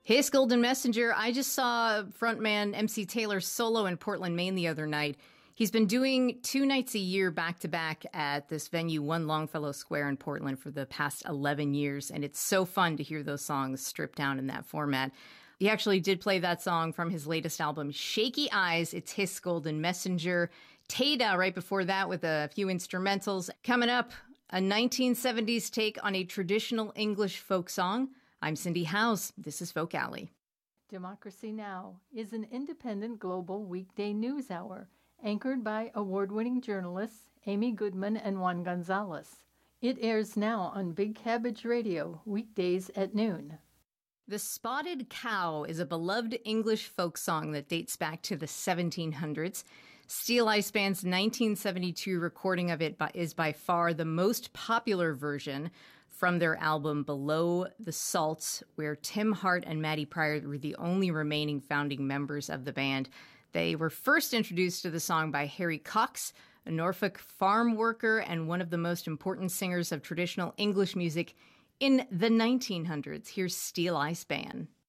Hey, Golden Messenger. I just saw frontman MC Taylor solo in Portland, Maine the other night. He's been doing 2 nights a year back to back at this venue, One Longfellow Square in Portland, for the past 11 years. And it's so fun to hear those songs stripped down in that format. He actually did play that song from his latest album, Shaky Eyes. It's His Golden Messenger. Teda right before that with a few instrumentals. Coming up, a 1970s take on a traditional English folk song. I'm Cindy Howes. This is Folk Alley. Democracy Now! Is an independent global weekday news hour anchored by award-winning journalists Amy Goodman and Juan Gonzalez. It airs now on Big Cabbage Radio, weekdays at noon. The Spotted Cow is a beloved English folk song that dates back to the 1700s. Steel Ice Band's 1972 recording of it is by far the most popular version from their album Below the Salt, where Tim Hart and Maddie Pryor were the only remaining founding members of the band. They were first introduced to the song by Harry Cox, a Norfolk farm worker and one of the most important singers of traditional English music in the 1900s. Here's Steel Ice Band.